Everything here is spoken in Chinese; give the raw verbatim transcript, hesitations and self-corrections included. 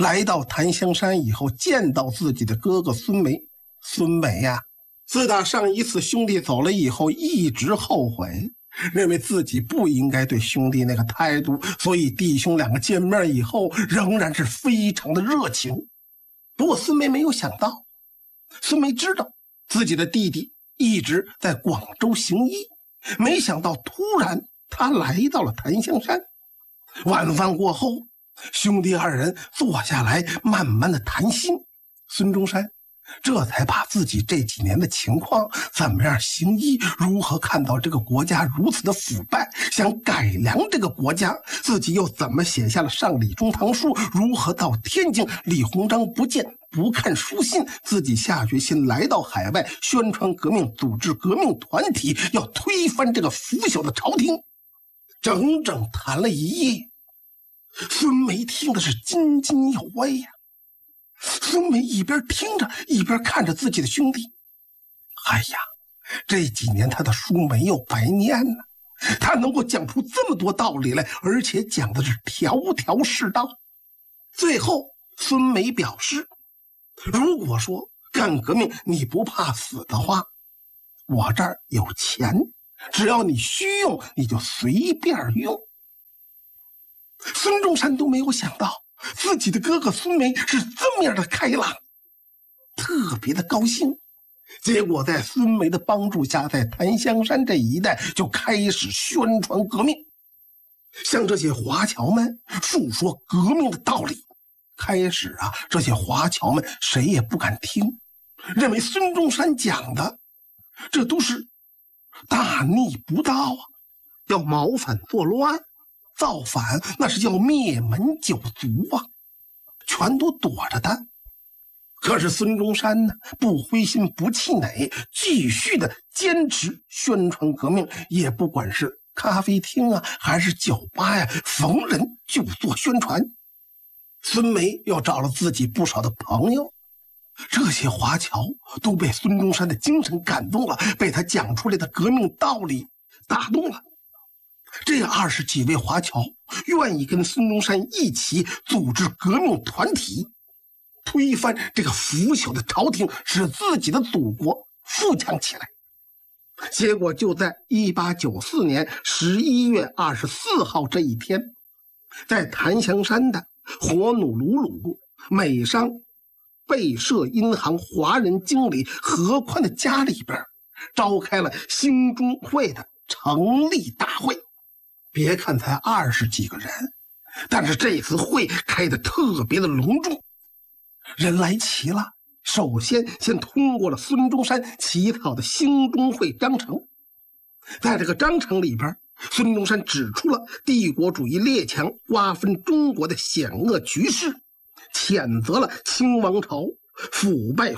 来到檀香山以后，见到自己的哥哥孙梅。孙梅呀、啊，自打上一次兄弟走了以后，一直后悔，认为自己不应该对兄弟那个态度，所以弟兄两个见面以后仍然是非常的热情。不过孙梅没有想到，孙梅知道自己的弟弟一直在广州行医，没想到突然他来到了檀香山。晚饭过后，兄弟二人坐下来慢慢的谈心。孙中山这才把自己这几年的情况，怎么样行医，如何看到这个国家如此的腐败，想改良这个国家，自己又怎么写下了上礼中堂书，如何到天津李鸿章不见不看书信，自己下决心来到海外宣传革命，组织革命团体，要推翻这个腐朽的朝廷。整整谈了一夜，孙梅听的是津津有味呀、啊。孙梅一边听着一边看着自己的兄弟，哎呀，这几年他的书没有白念呢，他能够讲出这么多道理来，而且讲的是条条是道。最后孙梅表示，如果说干革命你不怕死的话，我这儿有钱，只要你需用你就随便用。孙中山都没有想到自己的哥哥孙梅是这么样的开朗，特别的高兴。结果在孙梅的帮助下，在檀香山这一带就开始宣传革命，向这些华侨们述说革命的道理。开始啊，这些华侨们谁也不敢听，认为孙中山讲的这都是大逆不道啊，要谋反作乱，造反那是要灭门九族啊，全都躲着他。可是孙中山呢，不灰心不气馁，继续的坚持宣传革命，也不管是咖啡厅啊还是酒吧呀、啊，逢人就做宣传。孙梅又找了自己不少的朋友，这些华侨都被孙中山的精神感动了，被他讲出来的革命道理打动了。这二十几位华侨愿意跟孙中山一起组织革命团体，推翻这个腐朽的朝廷，使自己的祖国富强起来。结果就在一八九四年十一月二十四号这一天，在檀香山的火努鲁鲁美商贝社银行华人经理何宽的家里边，召开了兴中会的成立大会。别看才二十几个人，但是这次会开得特别的隆重，人来齐了。首先先通过了孙中山起草的兴中会章程，在这个章程里边，孙中山指出了帝国主义列强瓜分中国的险恶局势，谴责了清王朝腐败